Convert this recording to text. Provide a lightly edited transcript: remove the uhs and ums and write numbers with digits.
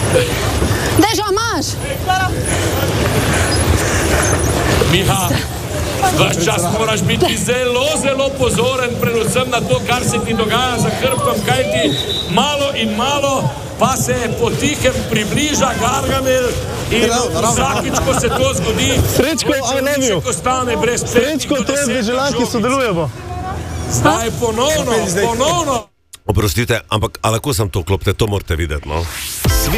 Dežo, imaš? Miha, vaš čas moraš biti zelo, zelo pozoren, predvsem na to, kar se ti dogaja za hrbtom, kaj ti malo in malo pa se potihem približa Gargamel in vsakič, ko se to zgodi, Srečko, I love you. ostane brez Srečko, to je deželanki, sodelujemo. Zdaj ponovno. Oprostite, ampak lahko sem to klopte, to morate videti, no.